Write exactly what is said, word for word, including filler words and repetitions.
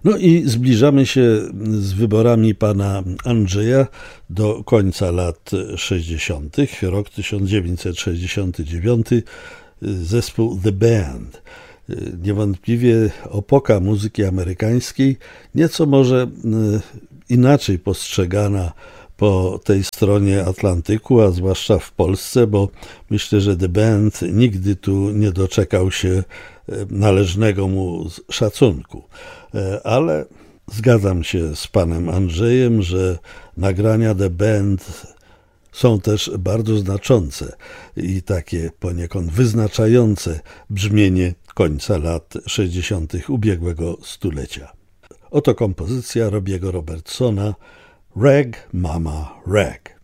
No i zbliżamy się z wyborami pana Andrzeja do końca lat sześćdziesiątych. Rok tysiąc dziewięćset sześćdziesiąty dziewiąty. Zespół The Band. Niewątpliwie epoka muzyki amerykańskiej, nieco może inaczej postrzegana po tej stronie Atlantyku, a zwłaszcza w Polsce, bo myślę, że The Band nigdy tu nie doczekał się należnego mu szacunku. Ale zgadzam się z panem Andrzejem, że nagrania The Band są też bardzo znaczące i takie poniekąd wyznaczające brzmienie końca lat sześćdziesiątych ubiegłego stulecia. Oto kompozycja Robiego Robertsona Rag Mama Rag.